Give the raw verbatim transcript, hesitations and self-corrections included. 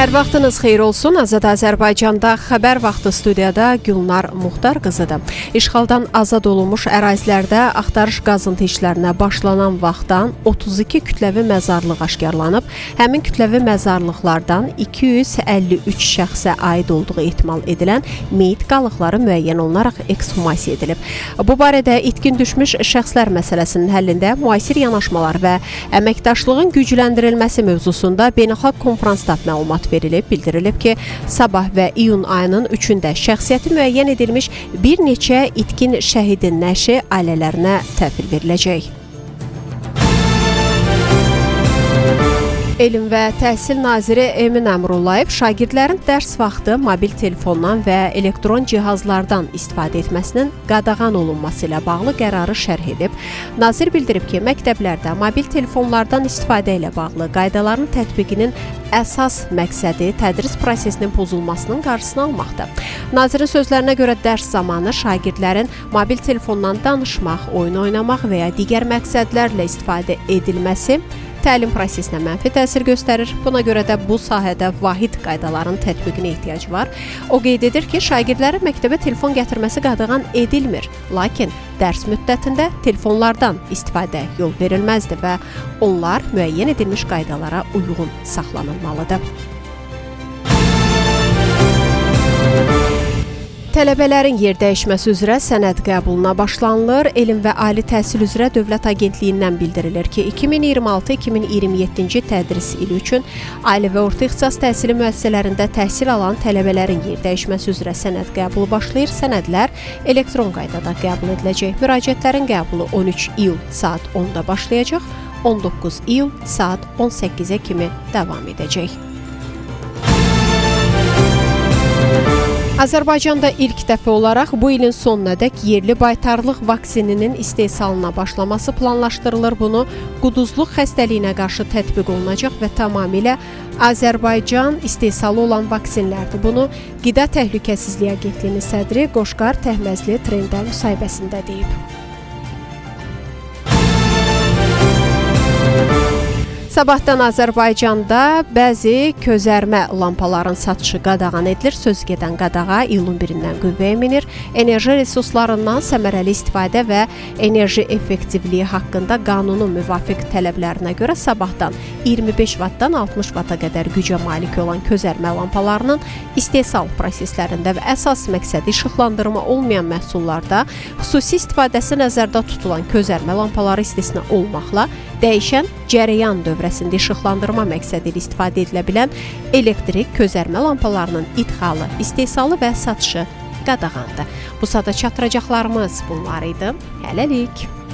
Hər vaxtınız xeyir olsun. Azad Azərbaycanda xəbər vaxtı studiyada Gülnar Muxtar qızıdır. İşğaldan azad olunmuş ərazilərdə axtarış qazıntı işlərinə başlanan vaxtdan otuz iki kütləvi məzarlıq aşkarlanıb. Həmin kütləvi məzarlıqlardan iki yüz əlli üç şəxsə aid olduğu ehtimal edilən meyit qalıqları müəyyən olunaraq ekshumasiya edilib. Bu barədə itkin düşmüş şəxslər məsələsinin həllində müasir yanaşmalar və əməkdaşlığın gücləndirilməsi mövzusunda beynəlxalq konfransda məlumat verilib, bildirilib ki, sabah və iyun ayının üçündə şəxsiyyəti müəyyən edilmiş bir neçə itkin şəhidin nəşi ailələrinə təhvil veriləcək. Elm və Təhsil Naziri Emin Əmrullayev şagirdlərin dərs vaxtı mobil telefondan və elektron cihazlardan istifadə etməsinin qadağan olunması ilə bağlı qərarı şərh edib. Nazir bildirib ki, məktəblərdə mobil telefonlardan istifadə ilə bağlı qaydaların tətbiqinin əsas məqsədi tədris prosesinin pozulmasının qarşısını almaqdır. Nazirin sözlərinə görə dərs zamanı şagirdlərin mobil telefondan danışmaq, oyun oynamaq və ya digər məqsədlərlə istifadə edilməsi təlim prosesinə mənfi təsir göstərir. Buna görə də bu sahədə vahid qaydaların tətbiqinə ehtiyac var. O qeyd edir ki, şagirdlərin məktəbə telefon gətirməsi qadağan edilmir. Lakin dərs müddətində telefonlardan istifadə yol verilməzdir və onlar müəyyən edilmiş qaydalara uyğun saxlanılmalıdır. Tələbələrin yerdəyişməsi üzrə sənəd qəbuluna başlanılır. Elm və Ali Təhsil üzrə Dövlət Agentliyindən bildirilir ki, iki min iyirmi altı iki min iyirmi yeddinci tədris ili üçün ali və orta ixtisas təhsili müəssisələrində təhsil alan tələbələrin yerdəyişməsi üzrə sənəd qəbulu başlayır. Sənədlər elektron qaydada qəbul ediləcək. Müraciətlərin qəbulu on üç iyul saat onda başlayacaq, on doqquz iyul saat on səkkizə kimi davam edəcək. Azərbaycanda ilk dəfə olaraq bu ilin sonunadək yerli baytarlıq vaksininin istehsalına başlaması planlaşdırılır. Bunu quduzluq xəstəliyinə qarşı tətbiq olunacaq və tamamilə Azərbaycan istehsalı olan vaksinlərdir. Bunu Qida Təhlükəsizliyi Agentliyinin sədri Qoşqar Təhməzli Trendə müsahibəsində deyib. Sabahdan Azərbaycanda bəzi közərmə lampaların satışı qadağan edilir. Sözügedən qadağa iyulun birindən qüvvəyə minir. Enerji resurslarından səmərəli istifadə və enerji effektivliyi haqqında qanunun müvafiq tələblərinə görə sabahdan iyirmi beş vatdan altmış vata qədər gücə malik olan közərmə lampalarının istehsal proseslərində və əsas məqsədi işıqlandırma olmayan məhsullarda xüsusi istifadəsi nəzərdə tutulan közərmə lampaları istisna olmaqla dəyişən cərəyan dövrəsində işıqlandırma məqsədi ilə istifadə edilə bilən elektrik közərmə lampalarının idxalı, istehsalı və satışı qadağandır. Bu saata çatdıracaqlarımız bunlar idi. Hələlik.